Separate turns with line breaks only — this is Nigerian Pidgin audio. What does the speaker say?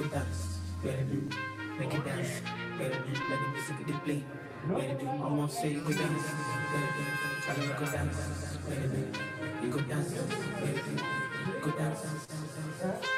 go dance, baby, make it dance, baby, let the music play, baby, I want to say you go dance, baby, tell me you go dance, baby, you go dance, baby, you go dance.